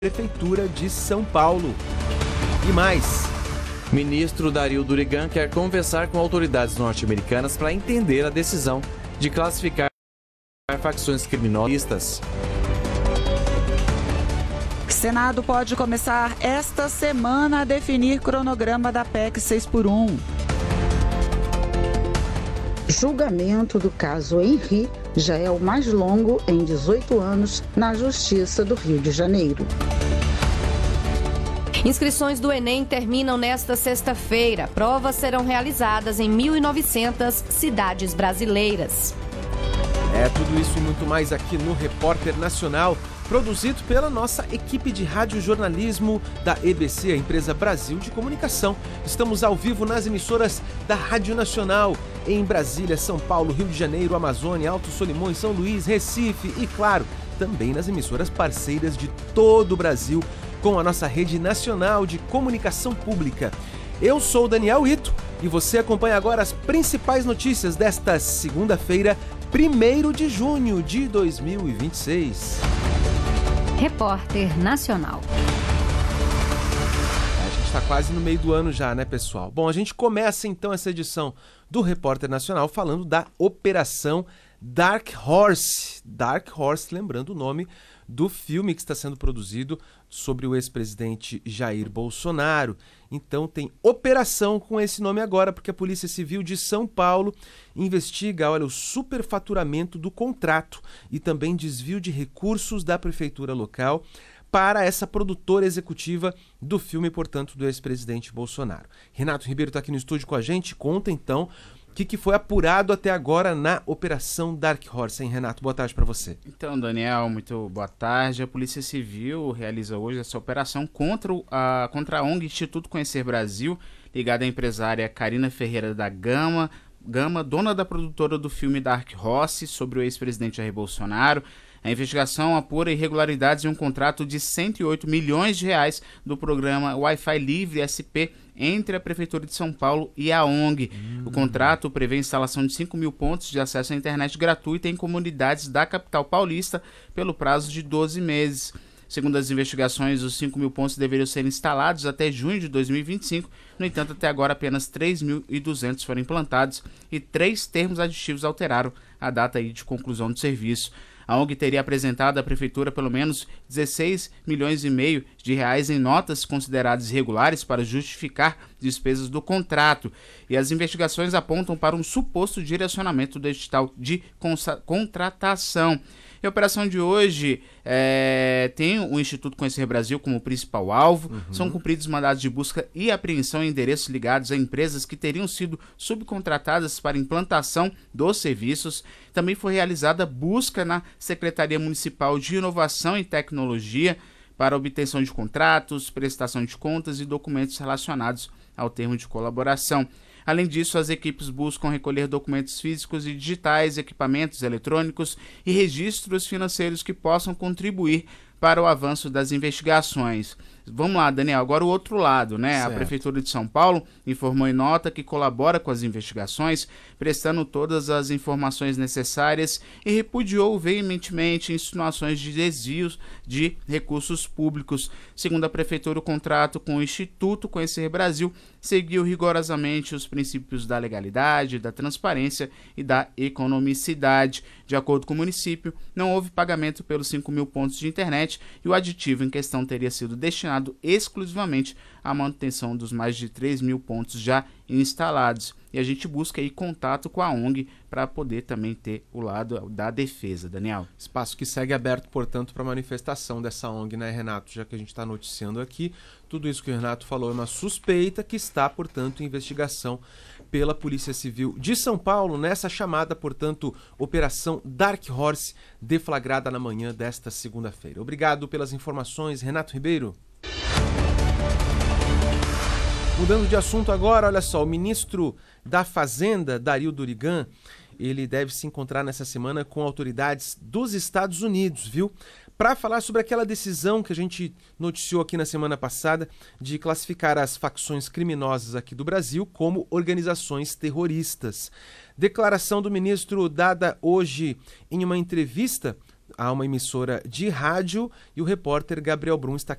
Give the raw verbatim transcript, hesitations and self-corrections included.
Prefeitura de São Paulo. E mais, ministro Dario Durigan quer conversar com autoridades norte-americanas para entender a decisão de classificar facções criminosas. Senado pode começar esta semana a definir cronograma da P E C seis por um. Julgamento do caso Henri já é o mais longo em dezoito anos na Justiça do Rio de Janeiro. Inscrições do Enem terminam nesta sexta-feira. Provas serão realizadas em mil e novecentas cidades brasileiras. É tudo isso e muito mais aqui no Repórter Nacional, produzido pela nossa equipe de radiojornalismo da E B C, a empresa Brasil de Comunicação. Estamos ao vivo nas emissoras da Rádio Nacional, em Brasília, São Paulo, Rio de Janeiro, Amazônia, Alto Solimões, São Luís, Recife e, claro, também nas emissoras parceiras de todo o Brasil, com a nossa rede nacional de comunicação pública. Eu sou o Daniel Ito e você acompanha agora as principais notícias desta segunda-feira, primeiro de junho de dois mil e vinte e seis. Repórter Nacional. A gente está quase no meio do ano já, né, pessoal? Bom, a gente começa então essa edição do Repórter Nacional falando da Operação Dark Horse. Dark Horse, lembrando o nome do filme que está sendo produzido sobre o ex-presidente Jair Bolsonaro. Então tem operação com esse nome agora, porque a Polícia Civil de São Paulo investiga, olha, o superfaturamento do contrato e também desvio de recursos da prefeitura local para essa produtora executiva do filme, portanto, do ex-presidente Bolsonaro. Renato Ribeiro está aqui no estúdio com a gente. Conta, então, o que, que foi apurado até agora na Operação Dark Horse, hein, Renato? Boa tarde para você. Então, Daniel, muito boa tarde. A Polícia Civil realiza hoje essa operação contra a, contra a O N G Instituto Conhecer Brasil, ligada à empresária Karina Ferreira da Gama, Gama, dona da produtora do filme Dark Horse, sobre o ex-presidente Jair Bolsonaro. A investigação apura irregularidades em um contrato de cento e oito milhões de reais do programa Wi-Fi Livre S P entre a Prefeitura de São Paulo e a O N G. Hum. O contrato prevê a instalação de cinco mil pontos de acesso à internet gratuita em comunidades da capital paulista pelo prazo de doze meses. Segundo as investigações, os cinco mil pontos deveriam ser instalados até junho de dois mil e vinte e cinco. No entanto, até agora apenas três mil e duzentos foram implantados e três termos aditivos alteraram a data aí de conclusão do serviço. A O N G teria apresentado à Prefeitura pelo menos dezesseis milhões e meio de reais em notas consideradas irregulares para justificar despesas do contrato. E as investigações apontam para um suposto direcionamento do edital de contratação. E a operação de hoje é, tem o Instituto Conhecer Brasil como principal alvo. Uhum. São cumpridos mandados de busca e apreensão em endereços ligados a empresas que teriam sido subcontratadas para implantação dos serviços. Também foi realizada busca na Secretaria Municipal de Inovação e Tecnologia para obtenção de contratos, prestação de contas e documentos relacionados ao termo de colaboração. Além disso, as equipes buscam recolher documentos físicos e digitais, equipamentos eletrônicos e registros financeiros que possam contribuir para o avanço das investigações. Vamos lá, Daniel, agora o outro lado, né? Certo. A Prefeitura de São Paulo informou em nota que colabora com as investigações, prestando todas as informações necessárias e repudiou veementemente insinuações de desvios de recursos públicos. Segundo a Prefeitura, o contrato com o Instituto Conhecer Brasil seguiu rigorosamente os princípios da legalidade, da transparência e da economicidade. De acordo com o município, não houve pagamento pelos cinco mil pontos de internet e o aditivo em questão teria sido destinado exclusivamente à manutenção dos mais de três mil pontos já instalados. E a gente busca aí contato com a O N G para poder também ter o lado da defesa, Daniel. Espaço que segue aberto, portanto, para manifestação dessa O N G, né, Renato? Já que a gente está noticiando aqui, tudo isso que o Renato falou é uma suspeita que está, portanto, em investigação pela Polícia Civil de São Paulo, nessa chamada, portanto, Operação Dark Horse, deflagrada na manhã desta segunda-feira. Obrigado pelas informações, Renato Ribeiro. Mudando de assunto agora, olha só, o ministro da Fazenda, Dario Durigan, ele deve se encontrar nessa semana com autoridades dos Estados Unidos, viu? Para falar sobre aquela decisão que a gente noticiou aqui na semana passada de classificar as facções criminosas aqui do Brasil como organizações terroristas. Declaração do ministro dada hoje em uma entrevista a uma emissora de rádio e o repórter Gabriel Brum está